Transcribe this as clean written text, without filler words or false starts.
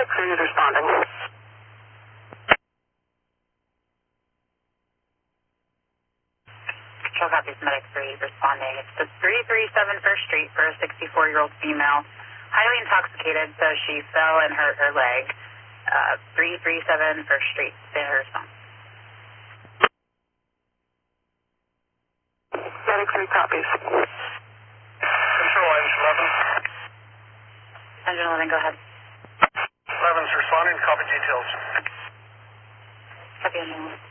Medic 3 is responding. Control copies, Medic 3 is responding. It's the 337 First Street for a 64-year-old female. Highly intoxicated, so she fell and hurt her leg. 337 First Street, stay her response. Medic 3 copies. Control, Engine 11. Engine 11, go ahead. 11's responding, copy details. Copy, Engine 11.